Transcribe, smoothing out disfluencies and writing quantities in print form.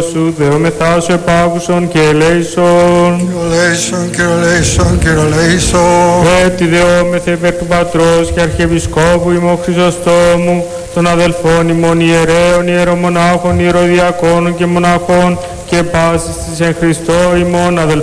Υιός σου, δεόμεθά σου επάκουσον και ελέησον. Έτσι δεόμεθε υπέρ του Πατρός και Αρχιεπισκόπου ημών Χρυσοστόμου, των αδελφών ημών ιερέων, ιερομονάχων, ιεροδιακόνων και μοναχών και πάσης της εν Χριστώ ημών αδελφών.